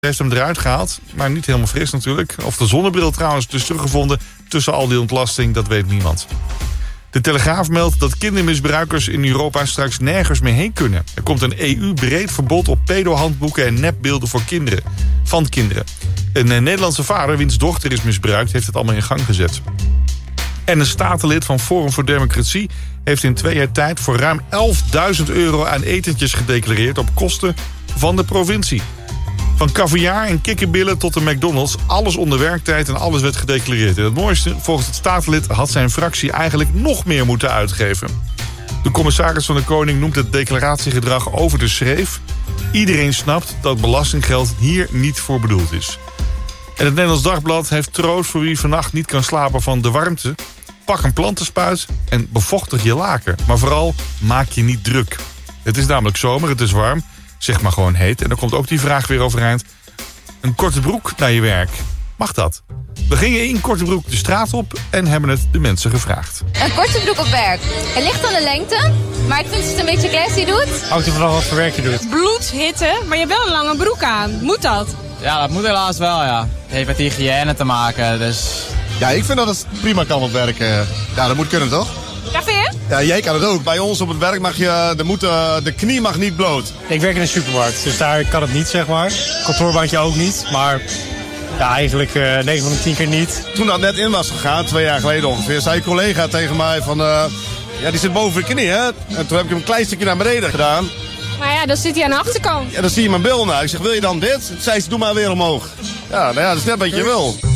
heeft hem eruit gehaald, maar niet helemaal fris natuurlijk. Of de zonnebril trouwens dus teruggevonden tussen al die ontlasting, dat weet niemand. De Telegraaf meldt dat kindermisbruikers in Europa straks nergens meer heen kunnen. Er komt een EU-breed verbod op pedohandboeken en nepbeelden van kinderen. Een Nederlandse vader, wiens dochter is misbruikt, heeft het allemaal in gang gezet. En een statenlid van Forum voor Democratie heeft in 2 jaar tijd voor ruim €11.000 aan etentjes gedeclareerd op kosten van de provincie. Van caviar en kikkerbillen tot de McDonald's, alles onder werktijd en alles werd gedeclareerd. En het mooiste, volgens het statenlid had zijn fractie eigenlijk nog meer moeten uitgeven. De commissaris van de Koning noemt het declaratiegedrag over de schreef. Iedereen snapt dat belastinggeld hier niet voor bedoeld is. En het Nederlands Dagblad heeft troost voor wie vannacht niet kan slapen van de warmte. Pak een plantenspuit en bevochtig je laken. Maar vooral, maak je niet druk. Het is namelijk zomer, het is warm. Zeg maar gewoon heet. En dan komt ook die vraag weer overeind. Een korte broek naar je werk. Mag dat? We gingen in korte broek de straat op en hebben het de mensen gevraagd. Een korte broek op werk. Het ligt aan de lengte, maar ik vind dat het een beetje classy doet. Hangt er vanaf wat voor werk je doet. Bloedhitte, maar je hebt wel een lange broek aan. Moet dat? Ja, dat moet helaas wel, ja. Het heeft met hygiëne te maken, dus... Ja, ik vind dat het prima kan op werk. Ja, dat moet kunnen, toch? Ja, vind je? Ja, jij kan het ook. Bij ons op het werk mag de knie mag niet bloot. Ik werk in een supermarkt, dus daar kan het niet, zeg maar. Kantoorbandje ook niet, maar ja, eigenlijk 9 van de 10 keer niet. Toen dat net in was gegaan, 2 jaar geleden ongeveer, zei een collega tegen mij van... ja, die zit boven de knie, hè? En toen heb ik hem een klein stukje naar beneden gedaan. Maar ja, dan zit hij aan de achterkant. Ja, dan zie je mijn bil nou. Ik zeg, wil je dan dit? Toen zei ze, doe maar weer omhoog. Ja, nou ja, dat is net wat je wil.